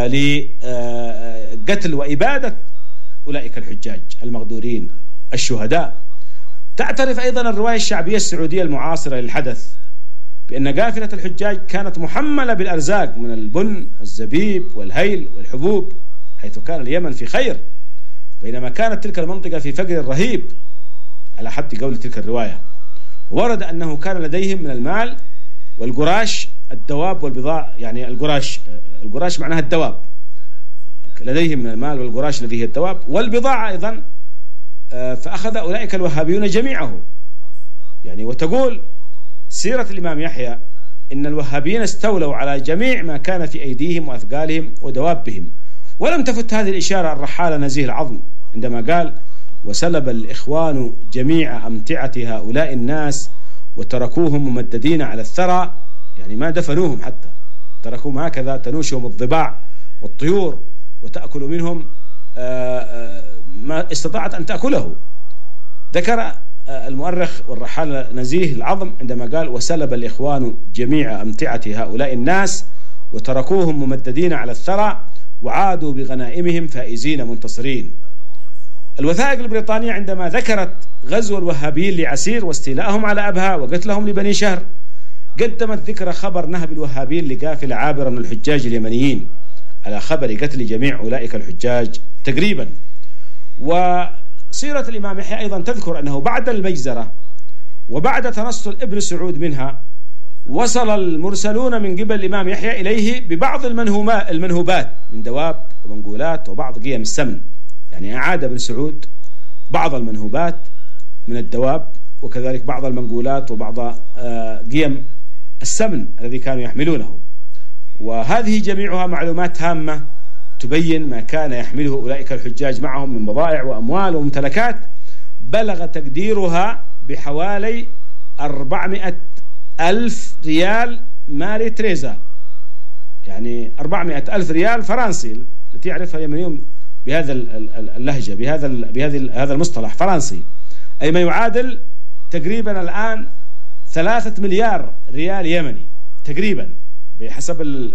لقتل وإبادة أولئك الحجاج المغدورين الشهداء. تعترف أيضا الرواية الشعبية السعودية المعاصرة للحدث بأن قافلة الحجاج كانت محملة بالأرزاق من البن والزبيب والهيل والحبوب، حيث كان اليمن في خير بينما كانت تلك المنطقة في فقر رهيب على حد قول تلك الرواية. ورد أنه كان لديهم من المال والقراش الدواب والبضاعة، يعني القراش معناها الدواب، لديهم من المال والقراش الذي هي الدواب والبضاعة أيضا. فأخذ أولئك الوهابيون جميعه، يعني وتقول سيرة الإمام يحيى إن الوهابيين استولوا على جميع ما كان في أيديهم وأثقالهم ودوابهم. ولم تفت هذه الإشارة الرحالة نزيه العظم عندما قال: وسلب الإخوان جميع أمتعة هؤلاء الناس وتركوهم ممددين على الثرى، يعني ما دفنوهم حتى، تركوهم هكذا تنوشهم الضباع والطيور وتأكل منهم ما استطاعت أن تأكله. ذكر المؤرخ والرحال نزيه العظم عندما قال: وسلب الإخوان جميع أمتعة هؤلاء الناس وتركوهم ممددين على الثرى وعادوا بغنائمهم فائزين منتصرين. الوثائق البريطانية عندما ذكرت غزو الوهابيين لعسير واستيلائهم على أبها وقتلهم لبني شهر قدمت ذكر خبر نهب الوهابيين لقافلة عابرة من الحجاج اليمنيين على خبر قتل جميع أولئك الحجاج تقريبا. وسيرة الإمام يحيى أيضا تذكر أنه بعد المجزرة وبعد تنصل ابن سعود منها وصل المرسلون من قبل الإمام يحيى إليه ببعض المنهوبات من دواب ومنقولات وبعض قيم السمن، يعني أعاد ابن سعود بعض المنهوبات من الدواب وكذلك بعض المنقولات وبعض قيم السمن الذي كانوا يحملونه. وهذه جميعها معلومات هامة تبين ما كان يحمله أولئك الحجاج معهم من بضائع وأموال وممتلكات بلغ تقديرها بحوالي 400,000 ريال مالي تريزا، يعني 400,000 ريال فرنسي التي يعرفها اليمنيون بهذا اللهجة بهذا المصطلح فرنسي، أي ما يعادل تقريبا الآن 3 مليار ريال يمني تقريبا بحسب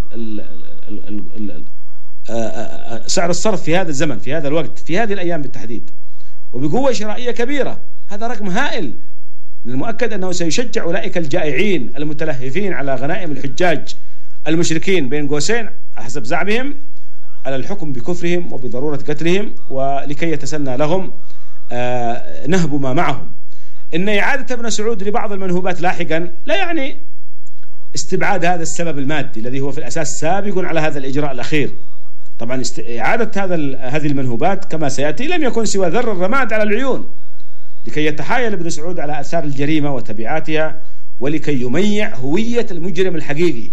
سعر الصرف في هذا الزمن في هذا الوقت في هذه الأيام بالتحديد، وبقوة شرائية كبيرة. هذا رقم هائل. من المؤكد أنه سيشجع أولئك الجائعين المتلهفين على غنائم الحجاج المشركين بين قوسين حسب زعمهم على الحكم بكفرهم وبضرورة قتلهم، ولكي يتسنى لهم نهب ما معهم. إن إعادة ابن سعود لبعض المنهوبات لاحقا لا يعني استبعاد هذا السبب المادي الذي هو في الأساس سابق على هذا الإجراء الأخير. طبعا إعادة هذه المنهوبات كما سيأتي لم يكن سوى ذر الرماد على العيون لكي يتحايل ابن سعود على آثار الجريمة وتبعاتها ولكي يميع هوية المجرم الحقيقي.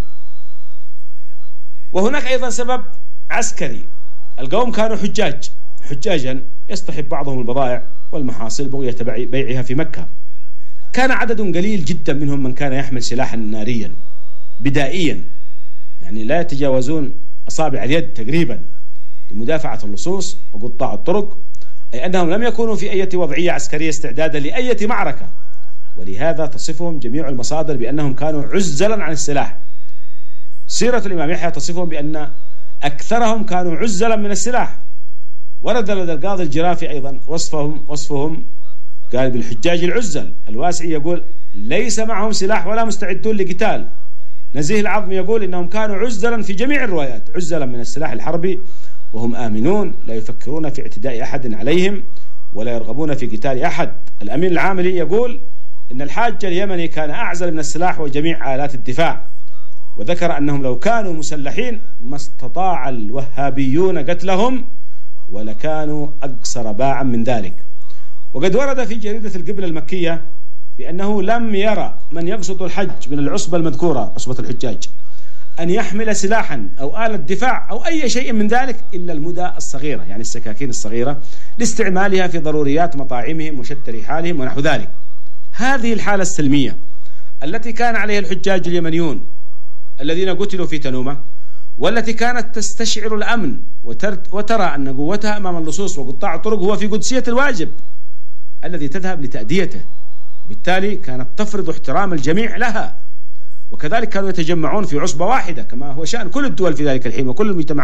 وهناك أيضا سبب عسكري. القوم كانوا حجاجا يصطحب بعضهم البضائع والمحاصيل بغية بيعها في مكة. كان عدد قليل جدا منهم من كان يحمل سلاحا ناريا بدائيا، يعني لا يتجاوزون أصابع اليد تقريبا لمدافعة اللصوص وقطاع الطرق، أي أنهم لم يكونوا في أي وضعية عسكرية استعدادا لأي معركة. ولهذا تصفهم جميع المصادر بأنهم كانوا عزلا عن السلاح. سيرة الإمام يحيى تصفهم بأن أكثرهم كانوا عزلا من السلاح. ورد لدى القاضي الجرافي أيضا وصفهم قال بالحجاج العزل. الواسعي يقول ليس معهم سلاح ولا مستعدون لقتال. نزيه العظم يقول إنهم كانوا عزلا في جميع الروايات، عزلا من السلاح الحربي وهم آمنون لا يفكرون في اعتداء أحد عليهم ولا يرغبون في قتال أحد. الأمين العاملي يقول إن الحاج اليمني كان أعزل من السلاح وجميع آلات الدفاع، وذكر أنهم لو كانوا مسلحين ما استطاع الوهابيون قتلهم ولكانوا أقصر باعا من ذلك. وقد ورد في جريدة القبلة المكية بأنه لم يرى من يقصد الحج من العصبة المذكورة عصبة الحجاج أن يحمل سلاحا أو آلة دفاع أو أي شيء من ذلك إلا المدى الصغيرة، يعني السكاكين الصغيرة لاستعمالها في ضروريات مطاعمهم وشتى رحالهم ونحو ذلك. هذه الحالة السلمية التي كان عليها الحجاج اليمنيون الذين قتلوا في تنومة، والتي كانت تستشعر الأمن وترى أن قوتها أمام اللصوص وقطاع الطرق هو في قدسية الواجب الذي تذهب لتأديته، بالتالي كانت تفرض احترام الجميع لها. وكذلك كانوا يتجمعون في عصبة واحدة كما هو شأن كل الدول في ذلك الحين وكل المجتمعات.